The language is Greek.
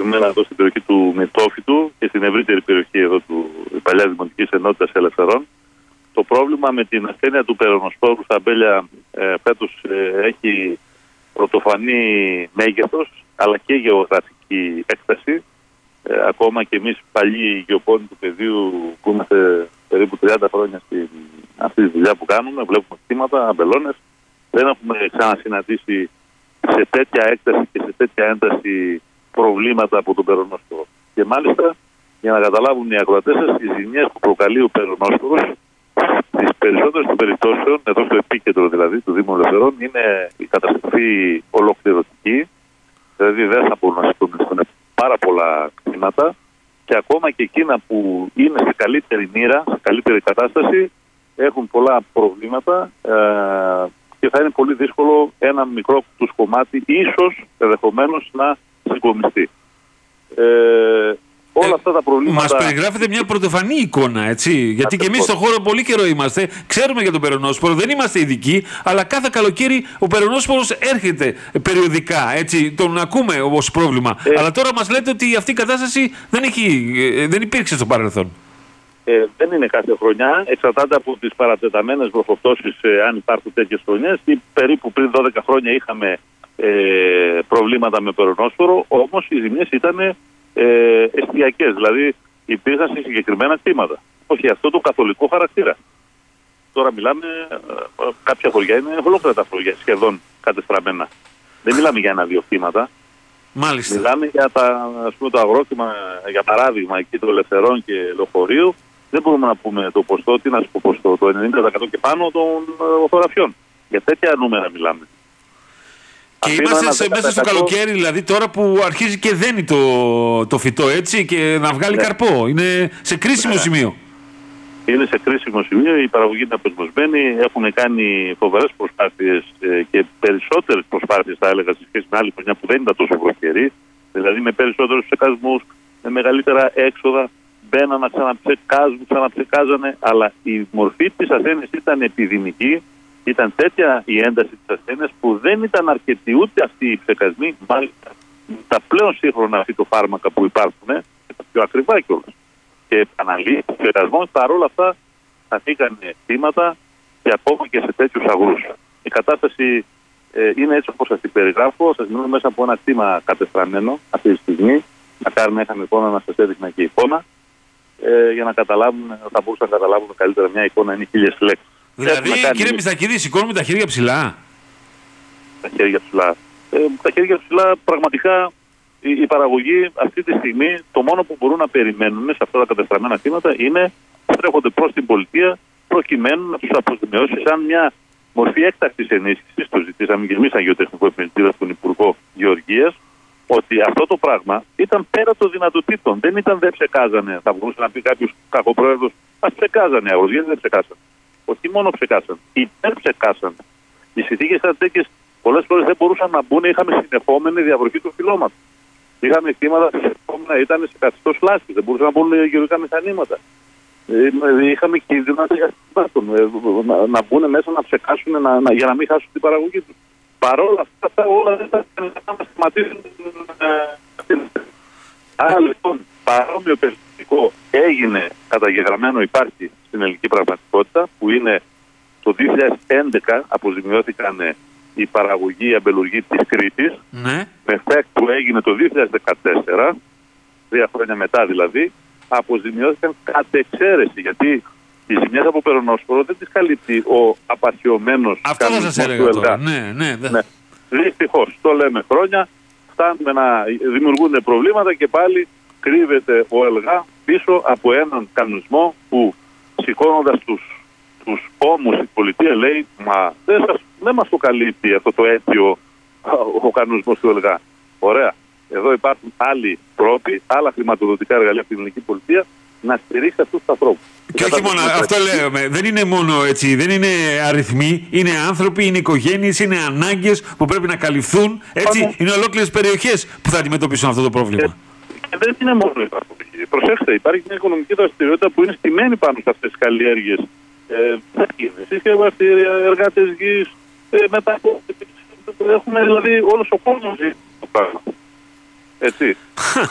συγκεκριμένα εδώ στην περιοχή του Μητρόφυτου και στην ευρύτερη περιοχή εδώ του παλιάς Δημοτικής Ενότητας Ελευθερών. Το πρόβλημα με την ασθένεια του περονοσπόρου στα αμπέλια φέτος έχει πρωτοφανή μέγεθος αλλά και γεωγραφική έκταση. Ακόμα και εμείς παλιοί γεωπόνοι του πεδίου που είμαστε περίπου 30 χρόνια στην αυτή τη δουλειά που κάνουμε, βλέπουμε κτήματα, αμπελώνες, δεν έχουμε ξανασυναντήσει σε τέτοια έκταση και σε τέτοια ένταση προβλήματα από τον περονόσπορο. Και μάλιστα, για να καταλάβουν οι ακροατές σας, οι ζημιές που προκαλεί ο περονόσπορος στις περισσότερες των περιπτώσεων, εδώ στο επίκεντρο δηλαδή του Δήμου Ελευθερών, είναι η καταστροφή ολοκληρωτική, δηλαδή δεν θα μπορούν να σηκωθούν πάρα πολλά κτήματα και ακόμα και εκείνα που είναι σε καλύτερη μοίρα, σε καλύτερη κατάσταση, έχουν πολλά προβλήματα και θα είναι πολύ δύσκολο ένα μικρό τους κομμάτι ίσως ενδεχομένως να συγκομιστεί. Όλα αυτά τα προβλήματα. Μας περιγράφεται μια πρωτοφανή εικόνα, έτσι. Γιατί και εμείς στον χώρο πολύ καιρό είμαστε. Ξέρουμε για τον περονόσπορο, δεν είμαστε ειδικοί, αλλά κάθε καλοκαίρι ο περονόσπορος έρχεται περιοδικά. Έτσι, τον ακούμε ως πρόβλημα. Αλλά τώρα μας λέτε ότι αυτή η κατάσταση δεν υπήρξε στο παρελθόν. Δεν είναι κάθε χρονιά. Εξαρτάται από τις παρατεταμένες βροχοπτώσεις, αν υπάρχουν τέτοιες χρονιές. Περίπου πριν 12 χρόνια είχαμε προβλήματα με περονόσπορο, όμως οι ζημιές ήταν εστιακές, δηλαδή υπήρχαν σε συγκεκριμένα κτήματα. Όχι αυτό το καθολικό χαρακτήρα. Τώρα μιλάμε, κάποια χωριά είναι ολόκληρα τα χωριά, σχεδόν κατεστραμμένα. Δεν μιλάμε για ένα-δύο κτήματα. Μάλιστα. Μιλάμε για το αγρόκτημα, για παράδειγμα, εκεί το Ελευθερών και Λεωφορείου. Δεν μπορούμε να πούμε το ποστό, τι να σου πω ποστό, το 90% και πάνω των φωτογραφιών. Για τέτοια νούμερα μιλάμε. Και είμαστε μέσα στο καλοκαίρι, δηλαδή τώρα που αρχίζει και δένει το φυτό, έτσι, και να βγάλει καρπό. Είναι σε κρίσιμο σημείο. Είναι σε κρίσιμο σημείο, η παραγωγή είναι απεσμωσμένη, έχουν κάνει φοβερές προσπάθειες και περισσότερες προσπάθειες, θα έλεγα, σε σχέση με άλλη χρονιά που δεν ήταν τόσο βροχερή. Δηλαδή με περισσότερους ψεκασμούς, με μεγαλύτερα έξοδα, μπαίναν να ξαναψεκάζανε, αλλά η μορφή της ασθένειας ήταν επιδημική. Ήταν τέτοια η ένταση της ασθένειας που δεν ήταν αρκετοί ούτε αυτοί οι ψεκασμοί, μάλιστα τα πλέον σύγχρονα φυτοφάρμακα που υπάρχουν, τα πιο ακριβά κιόλας. Και αναλύσεις του ψεκασμού, παρόλα αυτά αφήκαν θύματα και ακόμα και σε τέτοιους αγρούς. Η κατάσταση είναι έτσι όπως σας την περιγράφω. Σας μιλώ μέσα από ένα κτήμα κατεστραμμένο αυτή τη στιγμή. Μακάρι να είχαμε εικόνα να σας έδειχνα και εικόνα. Για να καταλάβουν, θα μπορούσαν να καταλάβουν καλύτερα μια εικόνα, είναι 1000 λέξεις. Δηλαδή, κύριε Μιστακίδη, σηκώνουμε τα χέρια ψηλά. Τα χέρια ψηλά. Τα χέρια ψηλά, πραγματικά η παραγωγή αυτή τη στιγμή το μόνο που μπορούν να περιμένουν σε αυτά τα κατεστραμμένα κτήματα είναι στρέφονται προς την πολιτεία προκειμένου να τους αποζημιώσει σαν μια μορφή έκτακτης ενίσχυσης. Το ζητήσαμε και εμείς σαν γεωτεχνικό επιμελητήρα στον Υπουργό Γεωργίας, ότι αυτό το πράγμα ήταν πέρα των δυνατοτήτων. Δεν ψεκάζανε. Θα μπορούσε να πει κάποιος κακοπρόεδρος, ας ψεκάζανε αγρός, γιατί δεν ψεκάσανε. Όχι μόνο ψεκάσαν, υπερψεκάσαν. Οι συνθήκες ήταν τέτοιες, πολλές φορές δεν μπορούσαν να μπουν, είχαμε συνεχόμενη διαβροχή του φυλώματος. Είχαμε κτήματα συνεχόμενα, ήταν σε καθιστός λάσπης, δεν μπορούσαν να μπουν γεωργικά μηχανήματα. Είχαμε κίνδυνα να μπουν μέσα να ψεκάσουν για να μην χάσουν την παραγωγή τους. Παρόλα αυτά όλα δεν θα να σταματήσουν. Άρα λοιπόν παρόμοιο περιστατικό έγινε καταγεγραμμένο, υπάρχει στην ελληνική πραγματικότητα, που είναι το 2011 αποζημιώθηκαν η παραγωγή αμπελουργή της Κρήτης, με ΦΕΚ που έγινε το 2014, 2 χρόνια μετά δηλαδή, αποζημιώθηκαν κατ' εξαίρεση, γιατί οι ζημιές από περονόσπορο δεν τις καλύπτει ο απαρχαιωμένος κανονισμός του ΕΛΓΑ. Ναι. Δυστυχώς, το λέμε χρόνια, φτάνουμε να δημιουργούνται προβλήματα και πάλι κρύβεται ο ΕΛΓΑ πίσω από έναν κανονισμό που, σηκώνοντας τους ώμους η πολιτεία λέει, μα δεν μας το καλύπτει αυτό το αίτιο ο κανονισμός του ΕΛΓΑ. Ωραία. Εδώ υπάρχουν άλλοι τρόποι, άλλα χρηματοδοτικά εργαλεία από την ελληνική πολιτεία να στηρίξει αυτούς τους ανθρώπους. Και όχι μόνο, αυτό λέμε, δεν είναι μόνο έτσι, δεν είναι αριθμοί, είναι άνθρωποι, είναι οικογένειες, είναι ανάγκες που πρέπει να καλυφθούν. Έτσι, είναι ολόκληρες περιοχές που θα αντιμετωπίσουν αυτό το πρόβλημα. Και δεν είναι μόνο η παραγωγή. Προσέξτε, υπάρχει μια οικονομική δραστηριότητα που είναι στημένη πάνω σε αυτές τις καλλιέργειες. Συσκευαστήρια, εργάτες γης, έχουμε δηλαδή όλος ο κόσμος ζει το πράγμα. Έτσι.